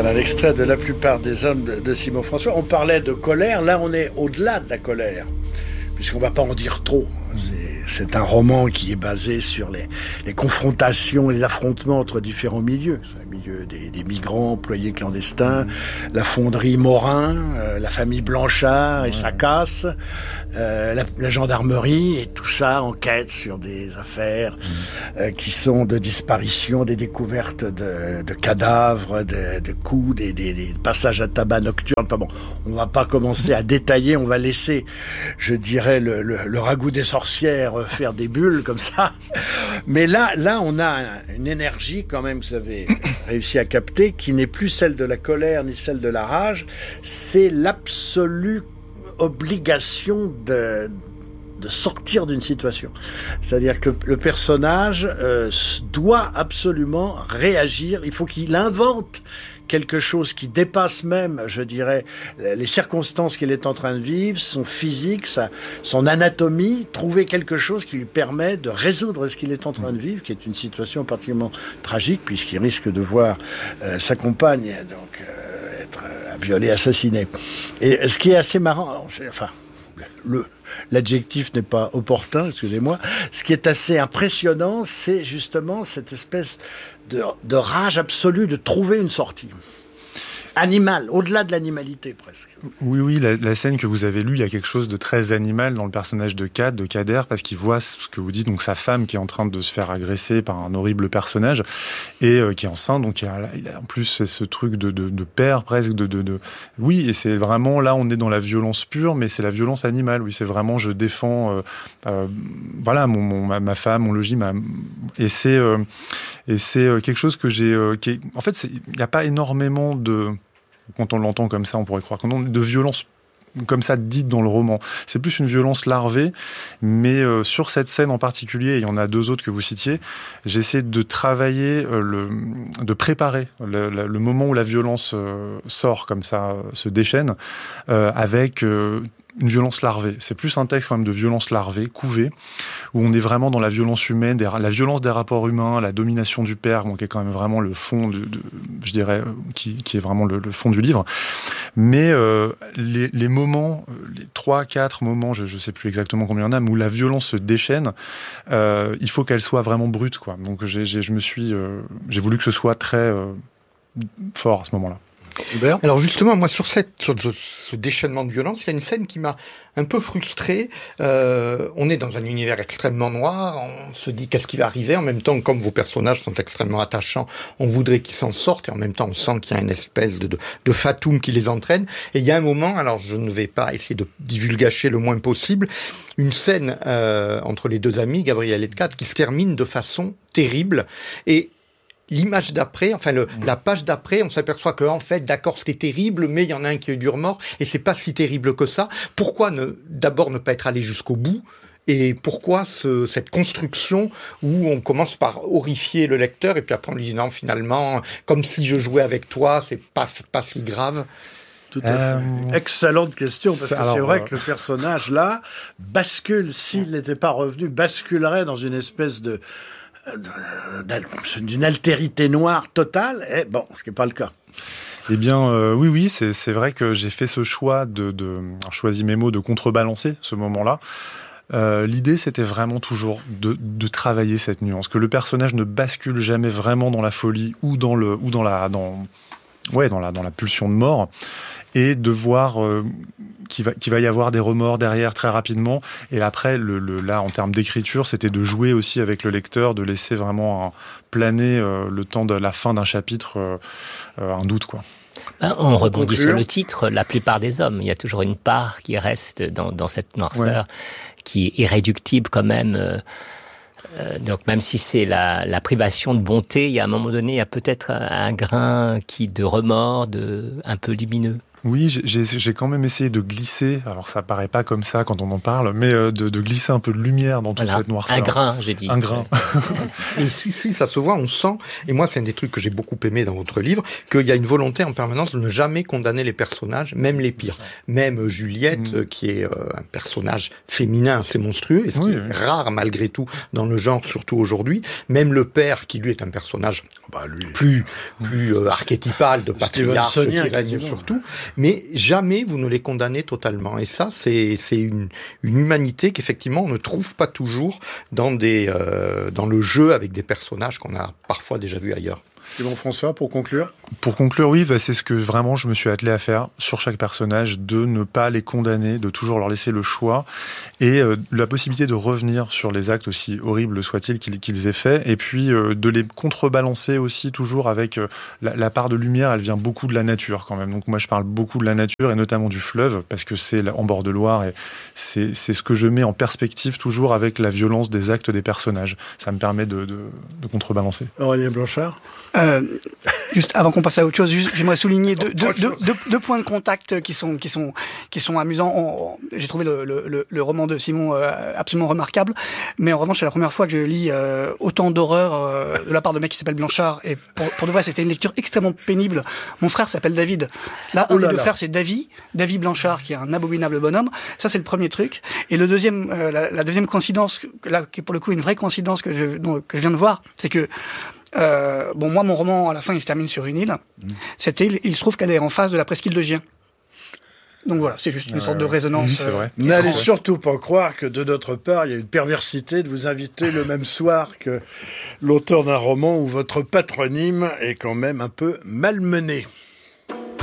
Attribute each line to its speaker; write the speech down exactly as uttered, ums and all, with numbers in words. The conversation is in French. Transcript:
Speaker 1: Voilà l'extrait de La plupart des hommes de, de Simon François. On parlait de colère, là on est au-delà de la colère, puisqu'on ne va pas en dire trop. C'est, c'est un roman qui est basé sur les, les confrontations et les affrontements entre différents milieux. Le milieu des, des migrants, employés clandestins, la fonderie Morin, euh, la famille Blanchard et sa casse, euh, la, la gendarmerie, et tout ça enquête sur des affaires euh, qui sont de disparition, des découvertes de, de cadavres, de, de coups, des, des, des passages à tabac nocturnes. Enfin bon, on va pas commencer à détailler, on va laisser, je dirais, le, le, le ragoût des sorcières faire des bulles comme ça. Mais là, là, on a une énergie quand même, vous avez réussi à capter, qui n'est plus celle de la colère ni celle de la rage. C'est l'absolue obligation de de sortir d'une situation. C'est-à-dire que le, le personnage euh, doit absolument réagir. Il faut qu'il invente quelque chose qui dépasse même, je dirais, les circonstances qu'il est en train de vivre, son physique, sa, son anatomie, trouver quelque chose qui lui permet de résoudre ce qu'il est en train de vivre, qui est une situation particulièrement tragique, puisqu'il risque de voir euh, sa compagne donc euh, être euh, violée, assassinée. Et ce qui est assez marrant, c'est, enfin, le, l'adjectif n'est pas opportun, excusez-moi, ce qui est assez impressionnant, c'est justement cette espèce de, de rage absolue de trouver une sortie. Animal, au-delà de l'animalité presque.
Speaker 2: Oui, oui, la, la scène que vous avez lue, il y a quelque chose de très animal dans le personnage de Kat, de Kader, parce qu'il voit ce que vous dites, donc sa femme qui est en train de se faire agresser par un horrible personnage et euh, qui est enceinte, donc il y a, il a en plus c'est ce truc de, de, de père presque, de, de, de... Oui, et c'est vraiment, là on est dans la violence pure, mais c'est la violence animale, oui, c'est vraiment je défends euh, euh, voilà, mon, mon, ma, ma femme, mon logis, ma... et c'est, euh, et c'est quelque chose que j'ai... Euh, qui est... En fait, il n'y a pas énormément de... Quand on l'entend comme ça, on pourrait croire qu'on a de violence comme ça dite dans le roman. C'est plus une violence larvée, mais euh, sur cette scène en particulier, et il y en a deux autres que vous citiez, j'essaie de travailler, euh, le, de préparer le, le, le moment où la violence euh, sort comme ça, euh, se déchaîne, euh, avec... Euh, une violence larvée. C'est plus un texte quand même de violence larvée, couvée, où on est vraiment dans la violence humaine, des, la violence des rapports humains, la domination du père, bon, qui est quand même vraiment le fond, de, de, je dirais, qui, qui est vraiment le, le fond du livre. Mais euh, les, les moments, les trois, quatre moments, je ne sais plus exactement combien il y en a, mais où la violence se déchaîne, euh, il faut qu'elle soit vraiment brute, quoi. Donc j'ai, j'ai, je me suis, euh, j'ai voulu que ce soit très euh, fort à ce moment-là.
Speaker 3: Hubert ? Alors justement, moi sur, cette, sur ce déchaînement de violence, il y a une scène qui m'a un peu frustré. Euh, on est dans un univers extrêmement noir, on se dit qu'est-ce qui va arriver. En même temps, comme vos personnages sont extrêmement attachants, on voudrait qu'ils s'en sortent, et en même temps on sent qu'il y a une espèce de, de, de fatum qui les entraîne. Et il y a un moment, alors je ne vais pas essayer de divulgacher le moins possible, une scène euh, entre les deux amis, Gabriel et Kat, qui se termine de façon terrible. Et l'image d'après, enfin le, mmh. la page d'après, on s'aperçoit que en fait, d'accord, c'était terrible, mais il y en a un qui a eu du remords et c'est pas si terrible que ça. Pourquoi ne, d'abord ne pas être allé jusqu'au bout ? Et pourquoi ce, cette construction où on commence par horrifier le lecteur et puis après on lui dit non, finalement, comme si je jouais avec toi, c'est pas, c'est pas si grave.
Speaker 1: Tout à euh, fait. Excellente question, parce que alors, c'est vrai euh... que le personnage là bascule, s'il n'était pas revenu, basculerait dans une espèce de d'une altérité noire totale, et bon, ce qui n'est pas le cas.
Speaker 2: Eh bien, euh, oui, oui, c'est, c'est vrai que j'ai fait ce choix de, de choisi mes mots, de contrebalancer ce moment-là. Euh, l'idée, c'était vraiment toujours de, de travailler cette nuance, que le personnage ne bascule jamais vraiment dans la folie ou dans le, ou dans la, dans, ouais, dans la, dans la pulsion de mort. Et de voir euh, qu'il va, qu'il va y avoir des remords derrière très rapidement. Et après, le, le, là, en termes d'écriture, c'était de jouer aussi avec le lecteur, de laisser vraiment un, planer euh, le temps de la fin d'un chapitre, euh, euh, un doute, quoi.
Speaker 4: On rebondit sur le titre, La plupart des hommes. Il y a toujours une part qui reste dans, dans cette noirceur, ouais. qui est irréductible quand même. Euh, Euh, donc même si c'est la, la privation de bonté, il y a un moment donné, il y a peut-être un, un grain qui de remords, de un peu lumineux.
Speaker 2: Oui, j'ai, j'ai quand même essayé de glisser, alors ça paraît pas comme ça quand on en parle, mais de, de glisser un peu de lumière dans toute
Speaker 4: voilà.
Speaker 2: cette noirceur.
Speaker 4: Un grain, j'ai dit.
Speaker 2: Un grain.
Speaker 3: Et si, si, ça se voit, on sent, et moi c'est un des trucs que j'ai beaucoup aimé dans votre livre, qu'il y a une volonté en permanence de ne jamais condamner les personnages, même les pires. Même Juliette, mmh. qui est euh, un personnage féminin assez monstrueux, et ce oui, qui oui. est rare malgré tout dans le genre, surtout aujourd'hui. Même le père, qui lui est un personnage bah, lui, plus, plus euh, archétypal de patriarche qui règne sur tout. Mais jamais vous ne les condamnez totalement. Et ça, c'est, c'est une, une humanité qu'effectivement on ne trouve pas toujours dans, des, euh, dans le jeu avec des personnages qu'on a parfois déjà vus ailleurs.
Speaker 1: Et bon, François, pour conclure
Speaker 2: Pour conclure, oui, bah, c'est ce que vraiment je me suis attelé à faire sur chaque personnage, de ne pas les condamner, de toujours leur laisser le choix et euh, la possibilité de revenir sur les actes, aussi horribles soient-ils qu'ils, qu'ils aient faits, et puis euh, de les contrebalancer aussi toujours avec euh, la, la part de lumière, elle vient beaucoup de la nature quand même. Donc moi je parle beaucoup de la nature et notamment du fleuve, parce que c'est en bord de Loire et c'est, c'est ce que je mets en perspective toujours avec la violence des actes des personnages. Ça me permet de, de, de contrebalancer.
Speaker 1: Aurélien Blanchard
Speaker 5: Euh, juste avant qu'on passe à autre chose, juste, j'aimerais souligner deux, deux, deux, deux, deux points de contact qui sont qui sont qui sont amusants. On, j'ai trouvé le, le, le roman de Simon euh, absolument remarquable, mais en revanche, c'est la première fois que je lis euh, autant d'horreur euh, de la part de mec qui s'appelle Blanchard. Et pour, pour de vrai, c'était une lecture extrêmement pénible. Mon frère s'appelle David. Là, un des deux frères, c'est David, David Blanchard, qui est un abominable bonhomme. Ça, c'est le premier truc. Et le deuxième, euh, la, la deuxième coïncidence, là, qui est pour le coup une vraie coïncidence que je, donc, que je viens de voir, c'est que Euh, bon, moi, mon roman, à la fin, il se termine sur une île. Mmh. Cette île, il se trouve qu'elle est en face de la presqu'île de Gien. Donc voilà, c'est juste une euh, sorte de résonance.
Speaker 2: Oui, c'est vrai.
Speaker 5: Euh,
Speaker 1: N'allez surtout pas croire que de notre part, il y a une perversité de vous inviter le même soir que l'auteur d'un roman où votre patronyme est quand même un peu malmené.